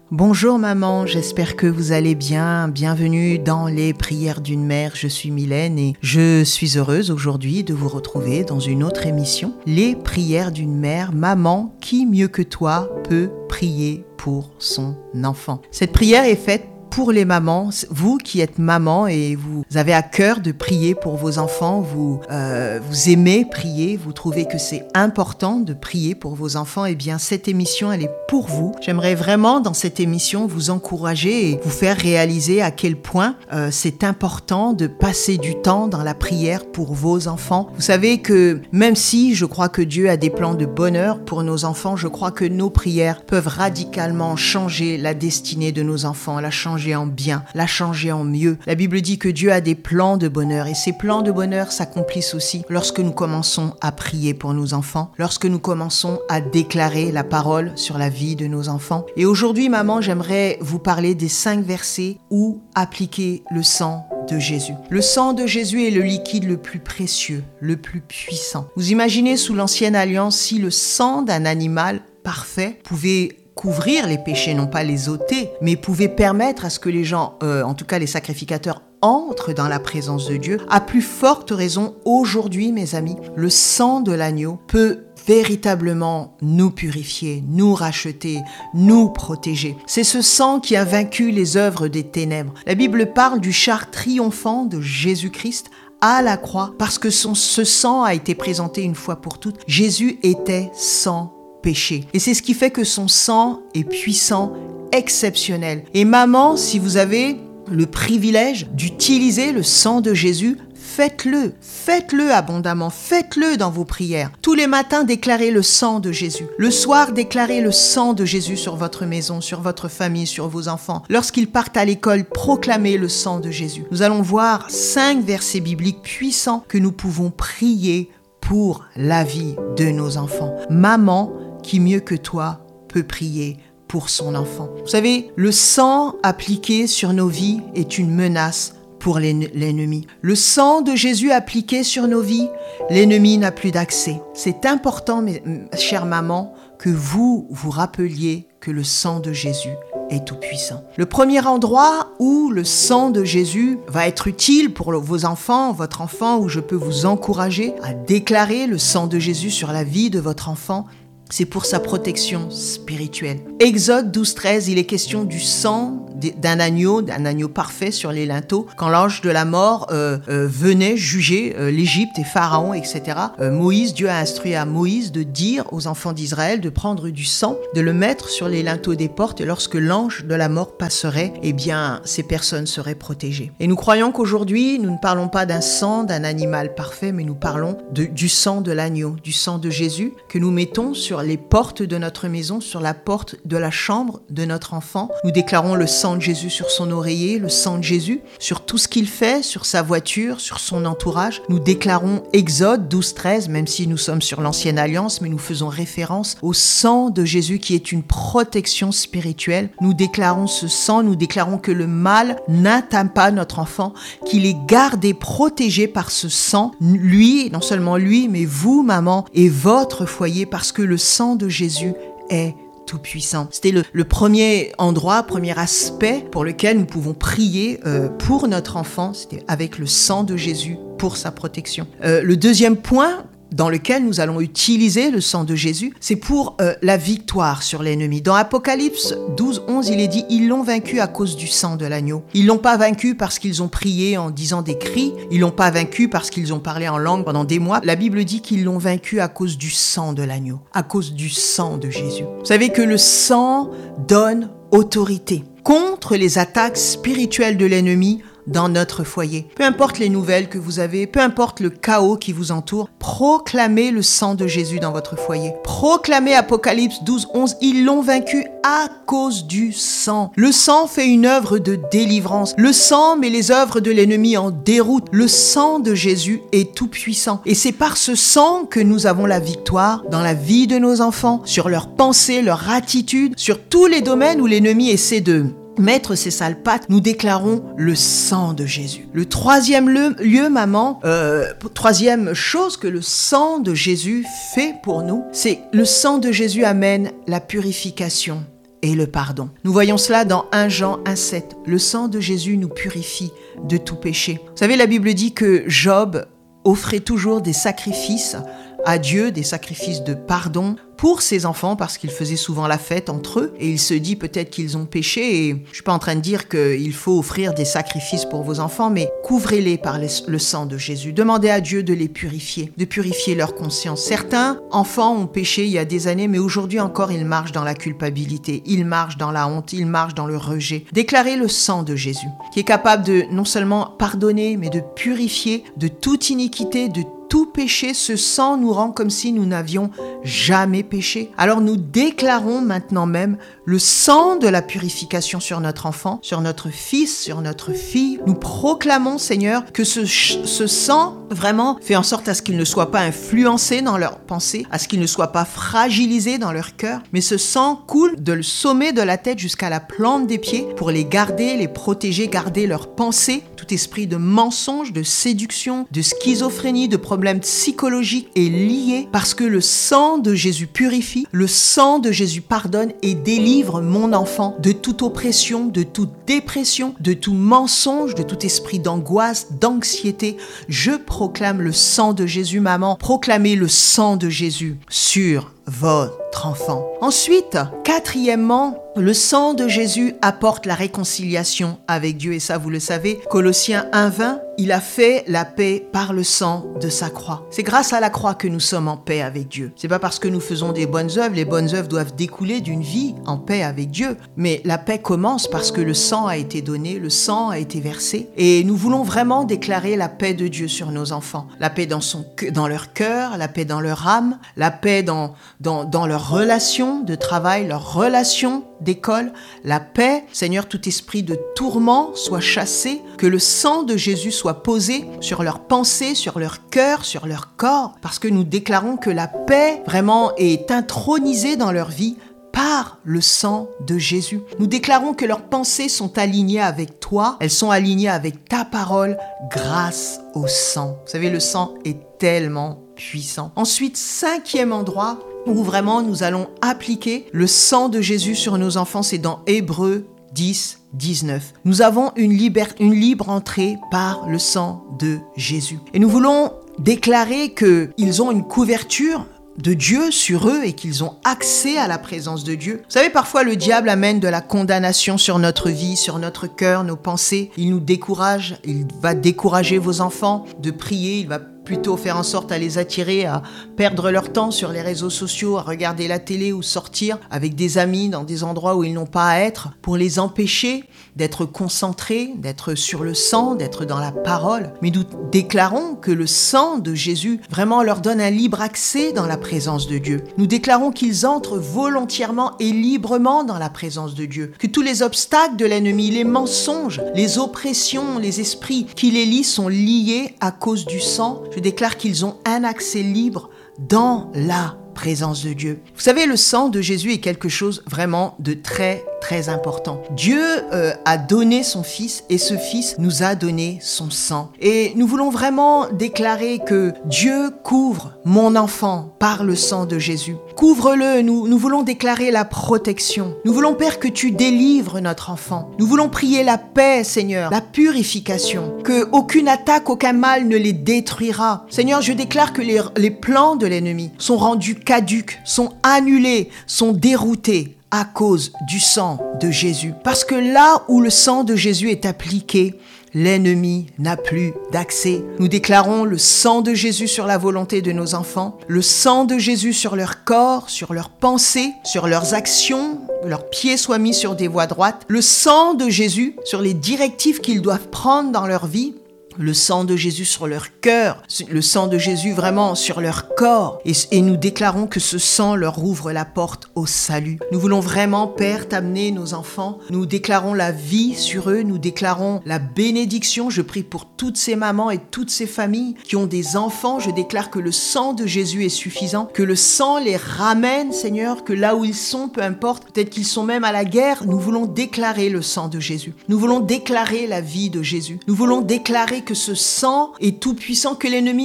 Bonjour maman, j'espère que vous allez bien. Bienvenue dans les prières d'une mère. Je suis Mylène et je suis heureuse aujourd'hui de vous retrouver dans une autre émission. Les prières d'une mère. Maman, qui mieux que toi peut prier pour son enfant? Cette prière est faite pour les mamans, vous qui êtes maman et vous avez à cœur de prier pour vos enfants, vous aimez prier, vous trouvez que c'est important de prier pour vos enfants, eh bien cette émission elle est pour vous. J'aimerais vraiment dans cette émission vous encourager et vous faire réaliser à quel point c'est important de passer du temps dans la prière pour vos enfants. Vous savez que même si je crois que Dieu a des plans de bonheur pour nos enfants, je crois que nos prières peuvent radicalement changer la destinée de nos enfants, la changer en bien, la changer en mieux. La Bible dit que Dieu a des plans de bonheur et ces plans de bonheur s'accomplissent aussi lorsque nous commençons à prier pour nos enfants, lorsque nous commençons à déclarer la parole sur la vie de nos enfants. Et aujourd'hui, maman, j'aimerais vous parler des 5 versets où appliquer le sang de Jésus. Le sang de Jésus est le liquide le plus précieux, le plus puissant. Vous imaginez sous l'ancienne alliance si le sang d'un animal parfait pouvait couvrir les péchés, non pas les ôter, mais pouvait permettre à ce que les gens, en tout cas les sacrificateurs, entrent dans la présence de Dieu. À plus forte raison, aujourd'hui, mes amis, le sang de l'agneau peut véritablement nous purifier, nous racheter, nous protéger. C'est ce sang qui a vaincu les œuvres des ténèbres. La Bible parle du char triomphant de Jésus-Christ à la croix, parce que ce sang a été présenté une fois pour toutes. Jésus était sans péché. Et c'est ce qui fait que son sang est puissant, exceptionnel. Et maman, si vous avez le privilège d'utiliser le sang de Jésus, faites-le. Faites-le abondamment. Faites-le dans vos prières. Tous les matins, déclarez le sang de Jésus. Le soir, déclarez le sang de Jésus sur votre maison, sur votre famille, sur vos enfants. Lorsqu'ils partent à l'école, proclamez le sang de Jésus. Nous allons voir 5 versets bibliques puissants que nous pouvons prier pour la vie de nos enfants. Maman, qui mieux que toi peut prier pour son enfant. Vous savez, le sang appliqué sur nos vies est une menace pour l'ennemi. Le sang de Jésus appliqué sur nos vies, l'ennemi n'a plus d'accès. C'est important, chère maman, que vous vous rappeliez que le sang de Jésus est tout puissant. Le premier endroit où le sang de Jésus va être utile pour vos enfants, votre enfant, où je peux vous encourager à déclarer le sang de Jésus sur la vie de votre enfant, c'est pour sa protection spirituelle. Exode 12-13, il est question du sang d'un agneau parfait sur les linteaux. Quand l'ange de la mort venait juger l'Égypte et Pharaon, etc., Dieu a instruit à Moïse de dire aux enfants d'Israël de prendre du sang, de le mettre sur les linteaux des portes, et lorsque l'ange de la mort passerait, eh bien, ces personnes seraient protégées. Et nous croyons qu'aujourd'hui, nous ne parlons pas d'un sang d'un animal parfait, mais nous parlons du sang de l'agneau, du sang de Jésus, que nous mettons sur les portes de notre maison, sur la porte de la chambre de notre enfant. Nous déclarons le sang de Jésus sur son oreiller, le sang de Jésus sur tout ce qu'il fait, sur sa voiture, sur son entourage. Nous déclarons Exode 12-13, même si nous sommes sur l'ancienne alliance, mais nous faisons référence au sang de Jésus qui est une protection spirituelle. Nous déclarons ce sang, nous déclarons que le mal n'atteint pas notre enfant, qu'il est gardé, protégé par ce sang. Lui, non seulement lui, mais vous, maman, et votre foyer, parce que le sang de Jésus est tout puissant. C'était le premier endroit, premier aspect pour lequel nous pouvons prier pour notre enfant, c'était avec le sang de Jésus pour sa protection. Le deuxième point dans lequel nous allons utiliser le sang de Jésus, c'est pour la victoire sur l'ennemi. Dans Apocalypse 12-11, il est dit « Ils l'ont vaincu à cause du sang de l'agneau. Ils l'ont pas vaincu parce qu'ils ont prié en disant des cris. Ils l'ont pas vaincu parce qu'ils ont parlé en langue pendant des mois. La Bible dit qu'ils l'ont vaincu à cause du sang de l'agneau, à cause du sang de Jésus. » Vous savez que le sang donne autorité contre les attaques spirituelles de l'ennemi dans notre foyer. Peu importe les nouvelles que vous avez, peu importe le chaos qui vous entoure, proclamez le sang de Jésus dans votre foyer. Proclamez Apocalypse 12-11, ils l'ont vaincu à cause du sang. Le sang fait une œuvre de délivrance. Le sang met les œuvres de l'ennemi en déroute. Le sang de Jésus est tout puissant. Et c'est par ce sang que nous avons la victoire dans la vie de nos enfants, sur leurs pensées, leur attitude, sur tous les domaines où l'ennemi essaie de mettre ses sales pattes, nous déclarons le sang de Jésus. Le troisième lieu, maman, troisième chose que le sang de Jésus fait pour nous, c'est le sang de Jésus amène la purification et le pardon. Nous voyons cela dans 1 Jean 1,7. Le sang de Jésus nous purifie de tout péché. Vous savez, la Bible dit que Job offrait toujours des sacrifices à Dieu, des sacrifices de pardon pour ses enfants parce qu'ils faisaient souvent la fête entre eux et il se dit peut-être qu'ils ont péché et je suis pas en train de dire qu'il faut offrir des sacrifices pour vos enfants mais couvrez-les par le sang de Jésus. Demandez à Dieu de les purifier, de purifier leur conscience. Certains enfants ont péché il y a des années mais aujourd'hui encore ils marchent dans la culpabilité, ils marchent dans la honte, ils marchent dans le rejet. Déclarez le sang de Jésus qui est capable de non seulement pardonner mais de purifier de toute iniquité, de tout péché. Ce sang nous rend comme si nous n'avions jamais péché. Alors nous déclarons maintenant même le sang de la purification sur notre enfant, sur notre fils, sur notre fille. Nous proclamons, Seigneur, que ce sang vraiment fait en sorte à ce qu'il ne soit pas influencé dans leurs pensées, à ce qu'il ne soit pas fragilisé dans leur cœur, mais ce sang coule de le sommet de la tête jusqu'à la plante des pieds pour les garder, les protéger, garder leurs pensées. Tout esprit de mensonge, de séduction, de schizophrénie, de problèmes psychologiques est lié parce que le sang de Jésus purifie, le sang de Jésus pardonne et délivre mon enfant de toute oppression, de toute dépression, de tout mensonge, de tout esprit d'angoisse, d'anxiété. Je proclame le sang de Jésus, maman. Proclamez le sang de Jésus sur votre enfant. Ensuite, quatrièmement, le sang de Jésus apporte la réconciliation avec Dieu. Et ça, vous le savez, Colossiens 1,20, il a fait la paix par le sang de sa croix. C'est grâce à la croix que nous sommes en paix avec Dieu. C'est pas parce que nous faisons des bonnes œuvres. Les bonnes œuvres doivent découler d'une vie en paix avec Dieu. Mais la paix commence parce que le sang a été donné, le sang a été versé. Et nous voulons vraiment déclarer la paix de Dieu sur nos enfants. La paix dans leur cœur, la paix dans leur âme, la paix dans leurs relations de travail, leurs relations d'école, la paix. Seigneur, tout esprit de tourment soit chassé, que le sang de Jésus soit posé sur leurs pensées, sur leur cœur, sur leur corps, parce que nous déclarons que la paix vraiment est intronisée dans leur vie par le sang de Jésus. Nous déclarons que leurs pensées sont alignées avec toi, elles sont alignées avec ta parole grâce au sang. Vous savez, le sang est tellement puissant. Ensuite, 5e endroit où vraiment nous allons appliquer le sang de Jésus sur nos enfants, c'est dans Hébreux 10, 19. Nous avons une libre entrée par le sang de Jésus. Et nous voulons déclarer qu'ils ont une couverture de Dieu sur eux et qu'ils ont accès à la présence de Dieu. Vous savez, parfois le diable amène de la condamnation sur notre vie, sur notre cœur, nos pensées. Il nous décourage, il va décourager vos enfants de prier, il va plutôt faire en sorte à les attirer à perdre leur temps sur les réseaux sociaux, à regarder la télé ou sortir avec des amis dans des endroits où ils n'ont pas à être, pour les empêcher d'être concentrés, d'être sur le sang, d'être dans la parole. Mais nous déclarons que le sang de Jésus vraiment leur donne un libre accès dans la présence de Dieu. Nous déclarons qu'ils entrent volontairement et librement dans la présence de Dieu. Que tous les obstacles de l'ennemi, les mensonges, les oppressions, les esprits qui les lient sont liés à cause du sang. Je déclare qu'ils ont un accès libre dans la présence de Dieu. Vous savez, le sang de Jésus est quelque chose vraiment de très, très important. Dieu a donné son Fils et ce Fils nous a donné son sang. Et nous voulons vraiment déclarer que Dieu couvre mon enfant par le sang de Jésus. Couvre-le, nous voulons déclarer la protection. Nous voulons, Père, que tu délivres notre enfant. Nous voulons prier la paix, Seigneur, la purification, que aucune attaque, aucun mal ne les détruira. Seigneur, je déclare que les plans de l'ennemi sont rendus caduques, sont annulés, sont déroutés à cause du sang de Jésus. Parce que là où le sang de Jésus est appliqué, l'ennemi n'a plus d'accès. Nous déclarons le sang de Jésus sur la volonté de nos enfants, le sang de Jésus sur leur corps, sur leurs pensées, sur leurs actions, que leurs pieds soient mis sur des voies droites, le sang de Jésus sur les directives qu'ils doivent prendre dans leur vie, le sang de Jésus sur leur cœur, le sang de Jésus vraiment sur leur corps. Et nous déclarons que ce sang leur ouvre la porte au salut. Nous voulons vraiment, Père, t'amener nos enfants. Nous déclarons la vie sur eux. Nous déclarons la bénédiction. Je prie pour toutes ces mamans et toutes ces familles qui ont des enfants. Je déclare que le sang de Jésus est suffisant, que le sang les ramène, Seigneur, que là où ils sont, peu importe, peut-être qu'ils sont même à la guerre, nous voulons déclarer le sang de Jésus. Nous voulons déclarer la vie de Jésus. Nous voulons déclarer que ce sang est tout puissant, que l'ennemi n'a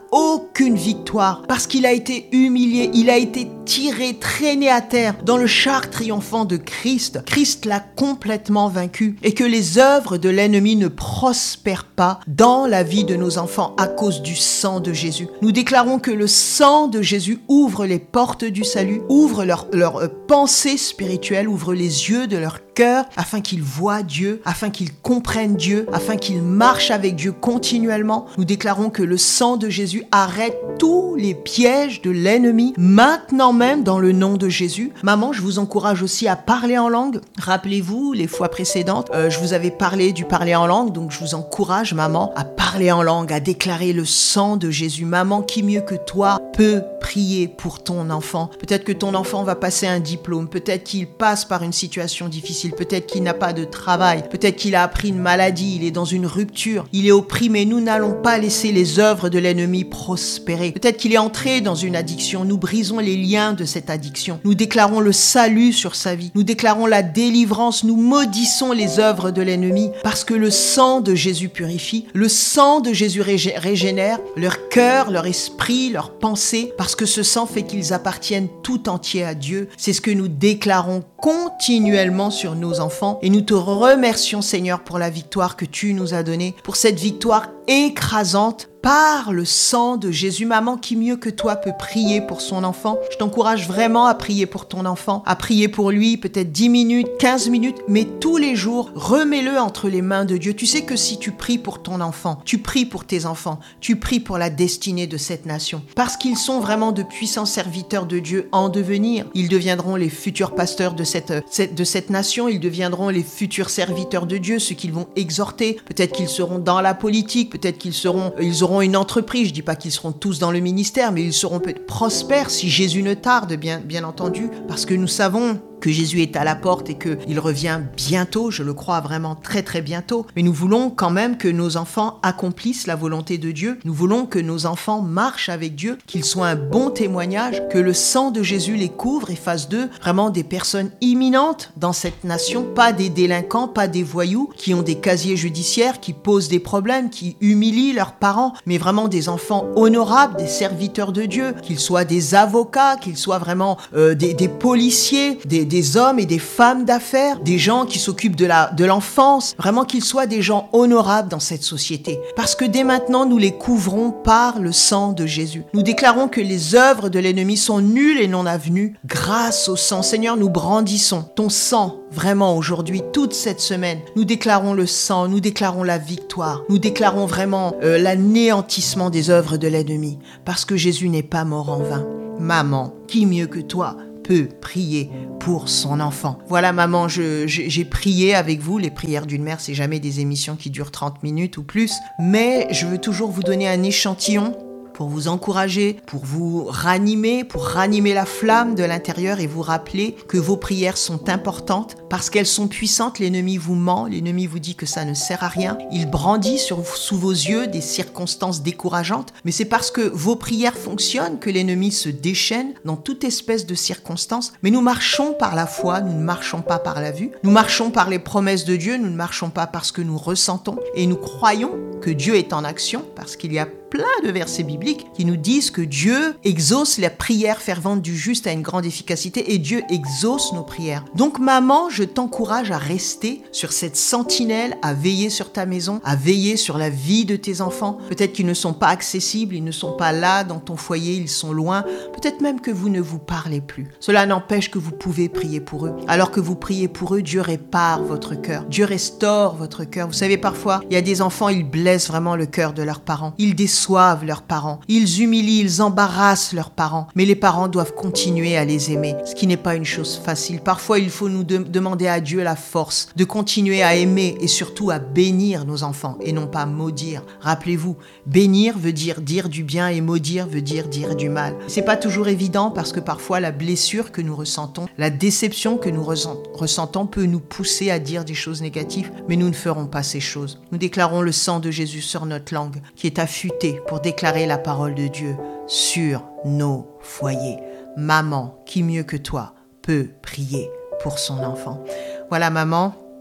aucune victoire parce qu'il a été humilié, il a été tiré, traîné à terre dans le char triomphant de Christ. Christ l'a complètement vaincu et que les œuvres de l'ennemi ne prospèrent pas dans la vie de nos enfants à cause du sang de Jésus. Nous déclarons que le sang de Jésus ouvre les portes du salut, ouvre leur pensée spirituelle, ouvre les yeux de leur cœur afin qu'ils voient Dieu, afin qu'ils comprennent Dieu, afin qu'ils marchent avec Dieu continuellement. Nous déclarons que le sang de Jésus arrête tous les pièges de l'ennemi, maintenant même dans le nom de Jésus. Maman, je vous encourage aussi à parler en langue. Rappelez-vous, les fois précédentes, je vous avais parlé du parler en langue, donc je vous encourage, maman, à parler en langue, à déclarer le sang de Jésus. Maman, qui mieux que toi peut prier pour ton enfant? Peut-être que ton enfant va passer un diplôme, peut-être qu'il passe par une situation difficile, peut-être qu'il n'a pas de travail, peut-être qu'il a appris une maladie, il est dans une rupture, il est opprimé. Nous n'allons pas laisser les œuvres de l'ennemi prospérer. Peut-être qu'il est entré dans une addiction. Nous brisons les liens de cette addiction. Nous déclarons le salut sur sa vie. Nous déclarons la délivrance. Nous maudissons les œuvres de l'ennemi parce que le sang de Jésus purifie. Le sang de Jésus régénère leur cœur, leur esprit, leurs pensées, parce que ce sang fait qu'ils appartiennent tout entier à Dieu. C'est ce que nous déclarons continuellement sur nos enfants et nous te remercions, Seigneur, pour la victoire que tu nous as donnée, pour cette victoire écrasante par le sang de Jésus. Maman, qui mieux que toi peut prier pour son enfant? Je t'encourage vraiment à prier pour ton enfant, à prier pour lui, peut-être 10 minutes, 15 minutes, mais tous les jours, remets-le entre les mains de Dieu. Tu sais que si tu pries pour ton enfant, tu pries pour tes enfants, tu pries pour la destinée de cette nation, parce qu'ils sont vraiment de puissants serviteurs de Dieu en devenir. Ils deviendront les futurs pasteurs de cette nation, ils deviendront les futurs serviteurs de Dieu, ceux qu'ils vont exhorter. Peut-être qu'ils seront dans la politique, peut-être qu'ils auront une entreprise. Je dis pas qu'ils seront tous dans le ministère, mais ils seront peut-être prospères si Jésus ne tarde, bien entendu, parce que nous savons que Jésus est à la porte et qu'il revient bientôt, je le crois vraiment très très bientôt. Mais nous voulons quand même que nos enfants accomplissent la volonté de Dieu. Nous voulons que nos enfants marchent avec Dieu, qu'ils soient un bon témoignage, que le sang de Jésus les couvre et fasse d'eux vraiment des personnes imminentes dans cette nation, pas des délinquants, pas des voyous qui ont des casiers judiciaires, qui posent des problèmes, qui humilient leurs parents, mais vraiment des enfants honorables, des serviteurs de Dieu, qu'ils soient des avocats, qu'ils soient vraiment des policiers, des hommes et des femmes d'affaires, des gens qui s'occupent de l'enfance, vraiment qu'ils soient des gens honorables dans cette société. Parce que dès maintenant, nous les couvrons par le sang de Jésus. Nous déclarons que les œuvres de l'ennemi sont nulles et non avenues grâce au sang. Seigneur, nous brandissons ton sang vraiment aujourd'hui, toute cette semaine. Nous déclarons le sang, nous déclarons la victoire, nous déclarons vraiment l'anéantissement des œuvres de l'ennemi. Parce que Jésus n'est pas mort en vain. Maman, qui mieux que toi peut prier pour son enfant? Voilà, maman, j'ai prié avec vous. Les prières d'une mère, c'est jamais des émissions qui durent 30 minutes ou plus, mais je veux toujours vous donner un échantillon pour vous encourager, pour vous ranimer, pour ranimer la flamme de l'intérieur et vous rappeler que vos prières sont importantes parce qu'elles sont puissantes. L'ennemi vous ment, l'ennemi vous dit que ça ne sert à rien. Il brandit sous vos yeux des circonstances décourageantes, mais c'est parce que vos prières fonctionnent que l'ennemi se déchaîne dans toute espèce de circonstances. Mais nous marchons par la foi, nous ne marchons pas par la vue. Nous marchons par les promesses de Dieu, nous ne marchons pas parce que nous ressentons et nous croyons que Dieu est en action parce qu'il y a plein de versets bibliques qui nous disent que Dieu exauce la prière fervente du juste à une grande efficacité et Dieu exauce nos prières. Donc maman, je t'encourage à rester sur cette sentinelle, à veiller sur ta maison, à veiller sur la vie de tes enfants. Peut-être qu'ils ne sont pas accessibles, ils ne sont pas là dans ton foyer, ils sont loin. Peut-être même que vous ne vous parlez plus. Cela n'empêche que vous pouvez prier pour eux. Alors que vous priez pour eux, Dieu répare votre cœur. Dieu restaure votre cœur. Vous savez, parfois, il y a des enfants, ils blessent vraiment le cœur de leurs parents. Ils déçoivent leurs parents. Ils humilient, ils embarrassent leurs parents. Mais les parents doivent continuer à les aimer, ce qui n'est pas une chose facile. Parfois, il faut nous demander à Dieu la force de continuer à aimer et surtout à bénir nos enfants et non pas maudire. Rappelez-vous, bénir veut dire du bien et maudire veut dire du mal. C'est pas toujours évident parce que parfois la blessure que nous ressentons, la déception que nous ressentons peut nous pousser à dire des choses négatives, mais nous ne ferons pas ces choses. Nous déclarons le sang de Jésus sur notre langue qui est affûté pour déclarer la parole de Dieu sur nos foyers. Maman, qui mieux que toi peut prier pour son enfant? Voilà, maman,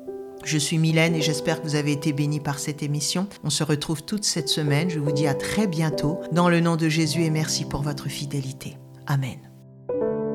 Je suis Mylène et j'espère que vous avez été bénis par cette émission. On se retrouve toute cette semaine. Je vous dis à très bientôt. Dans le nom de Jésus et merci pour votre fidélité. Amen.